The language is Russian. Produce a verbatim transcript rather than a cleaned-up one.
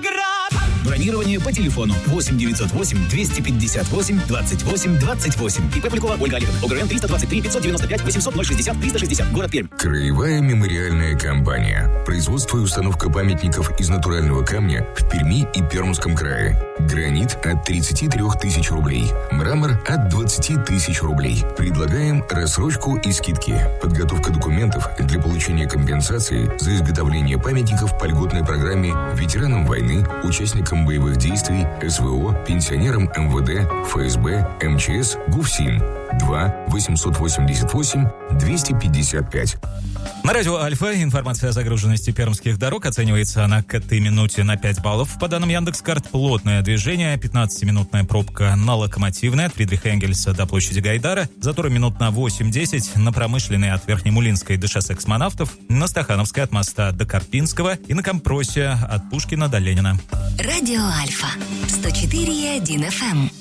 Волгоград. Бронирование по телефону восемь девятьсот восемь двести пятьдесят восемь двадцать восемь двадцать восемь. ИП Полякова Ольга Олеговна. ОГРН триста двадцать три пятьсот девяносто пять восемьсот ноль шестьдесят триста шестьдесят. Город Пермь. Краевая мемориальная компания. Производство и установка памятников из натурального камня в Перми и Пермском крае. Гранит от тридцати трёх тысяч рублей. Мрамор от двадцати тысяч рублей. Предлагаем рассрочку и скидки. Подготовка документов для получения компенсации за изготовление памятников по льготной программе ветеранам войны, участникам боевых действий, СВО, пенсионерам МВД, ФСБ, МЧС, ГУФСИН. два восемьсот восемьдесят восемь двести пятьдесят пять. На радио Альфа информация о загруженности пермских дорог оценивается она к этой минуте на пять баллов. По данным Яндекс.Карт, плотное движение, пятнадцатиминутная пробка на Локомотивной от Фридриха Энгельса до площади Гайдара, заторы минут на восемь-десять на Промышленной от Верхнемулинской до шоссе Космонавтов, на Стахановской от моста до Карпинского и на Компросе от Пушкина до Ленина. Радио Альфа сто четыре и один эф эм.